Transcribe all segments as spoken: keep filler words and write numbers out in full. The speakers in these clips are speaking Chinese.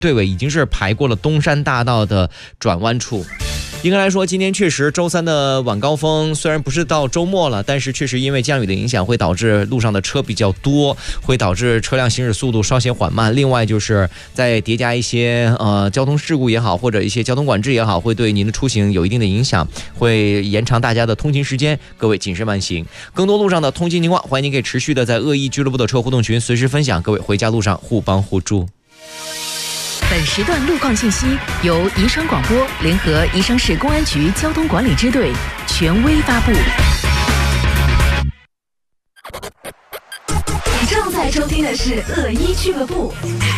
队尾已经是排过了东山大道的转弯处。应该来说，今天确实周三的晚高峰虽然不是到周末了，但是确实因为降雨的影响，会导致路上的车比较多，会导致车辆行驶速度稍显缓慢。另外就是再叠加一些呃交通事故也好，或者一些交通管制也好，会对您的出行有一定的影响，会延长大家的通勤时间。各位谨慎慢行。更多路上的通勤情况，欢迎您可以持续的在恶意俱乐部的车互动群随时分享。各位回家路上互帮互助。 本时段路况信息由宜昌广播联合宜昌市公安局交通管理支队权威发布。 你正在收听的是恶意俱乐部。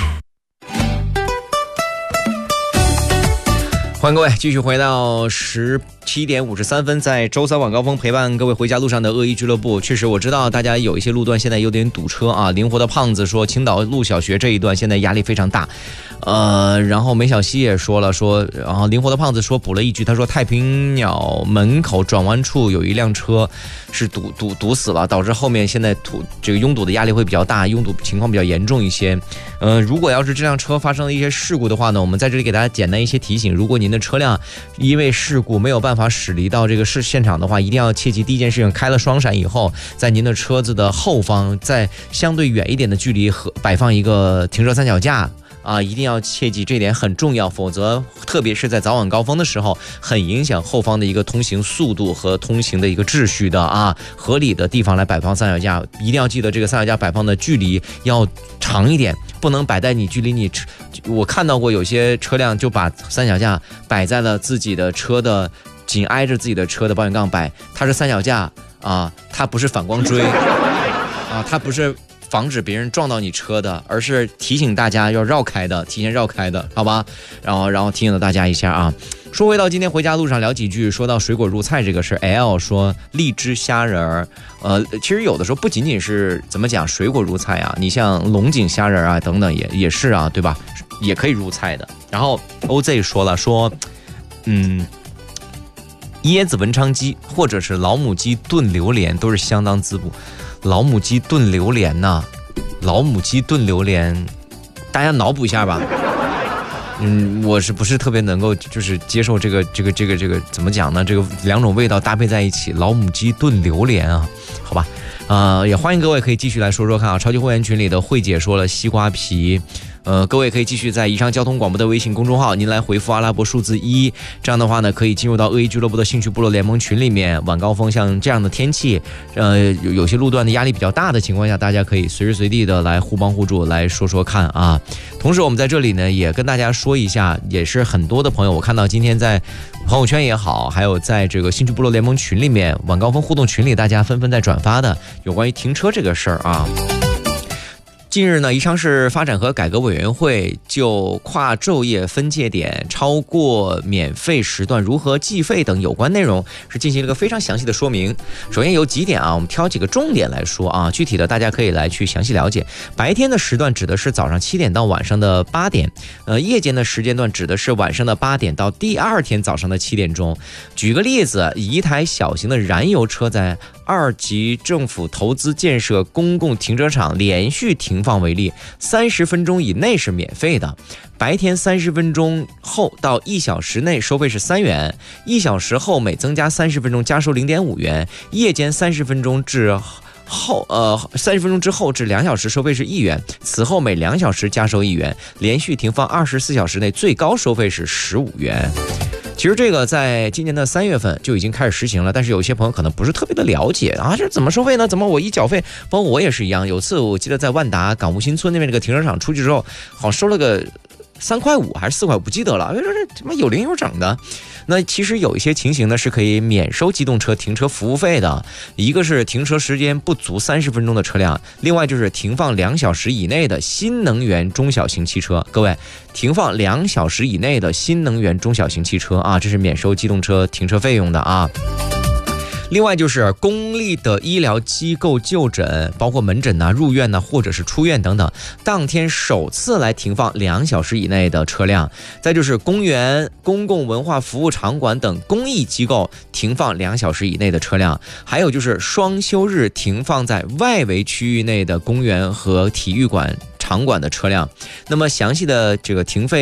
欢迎各位继续回到十七点五十三分，在周三晚高峰陪伴各位回家路上的恶意俱乐部。确实我知道大家有一些路段现在有点堵车啊。灵活的胖子说青岛路小学这一段现在压力非常大，呃，然后梅小溪也说了说，然后灵活的胖子说补了一句，他说太平鸟门口转弯处有一辆车是堵堵堵死了，导致后面现在堵这个拥堵的压力会比较大，拥堵情况比较严重一些。呃，如果要是这辆车发生了一些事故的话呢，我们在这里给大家简单一些提醒，如果您的车辆因为事故没有办法驶离到这个市现场的话，一定要切记第一件事情，开了双闪以后，在您的车子的后方，在相对远一点的距离和摆放一个停车三脚架。啊，一定要切记这点很重要，否则特别是在早晚高峰的时候，很影响后方的一个通行速度和通行的一个秩序的啊。合理的地方来摆放三脚架，一定要记得这个三脚架摆放的距离要长一点，不能摆在你距离你。我看到过有些车辆就把三脚架摆在了自己的车的紧挨着自己的车的保险杠摆，它是三脚架啊，它不是反光锥啊，它不是防止别人撞到你车的，而是提醒大家要绕开的，提前绕开的，好吧？然后，然后提醒了大家一下啊。说回到今天回家路上聊几句，说到水果入菜这个事 ，L 说荔枝虾仁儿，呃，其实有的时候不仅仅是怎么讲水果入菜啊，你像龙井虾仁啊等等也也是啊，对吧？也可以入菜的。然后 O Z 说了说，嗯。椰子文昌鸡或者是老母鸡炖榴莲都是相当滋补。老母鸡炖榴莲呐、啊，老母鸡炖榴莲，大家脑补一下吧。嗯，我是不是特别能够就是接受这个这个这个这个怎么讲呢？这个两种味道搭配在一起，老母鸡炖榴莲啊，好吧。呃，也欢迎各位可以继续来说说看啊。超级会员群里的慧姐说了西瓜皮。呃，各位可以继续在宜昌交通广播的微信公众号，您来回复阿拉伯数字一，这样的话呢，可以进入到恶意俱乐部的兴趣部落联盟群里面。晚高峰像这样的天气，呃，有有些路段的压力比较大的情况下，大家可以随时随地的来互帮互助，来说说看啊。同时，我们在这里呢，也跟大家说一下，也是很多的朋友，我看到今天在朋友圈也好，还有在这个兴趣部落联盟群里面，晚高峰互动群里，大家纷纷在转发的有关于停车这个事儿啊。近日呢，宜昌市发展和改革委员会就跨昼夜分界点、超过免费时段如何计费等有关内容是进行了一个非常详细的说明。首先有几点啊，我们挑几个重点来说啊，具体的大家可以来去详细了解。白天的时段指的是早上七点到晚上的八点，呃，夜间的时间段指的是晚上的八点到第二天早上的七点钟。举个例子，以一台小型的燃油车在二级政府投资建设公共停车场连续停放为例，三十分钟以内是免费的，白天三十分钟后到一小时内收费是三元，一小时后每增加三十分钟加收零点五元，夜间三十分钟至后呃三十分钟之后至两小时收费是一元，此后每两小时加收一元，连续停放二十四小时内最高收费是十五元。其实这个在今年的三月份就已经开始实行了，但是有些朋友可能不是特别的了解啊，这怎么收费呢？怎么我一缴费，包括我也是一样。有次我记得在万达港务新村那边这个停车场出去之后，好像收了个三块五还是四块，不记得了。说这怎么有零有整的？那其实有一些情形呢是可以免收机动车停车服务费的，一个是停车时间不足三十分钟的车辆，另外就是停放两小时以内的新能源中小型汽车。各位，停放两小时以内的新能源中小型汽车啊，这是免收机动车停车费用的啊。另外就是公立的医疗机构就诊，包括门诊呐、啊、入院呐、啊，或者是出院等等，当天首次来停放两小时以内的车辆。再就是公园、公共文化服务场馆等公益机构停放两小时以内的车辆。还有就是双休日停放在外围区域内的公园和体育馆场馆的车辆。那么详细的这个停费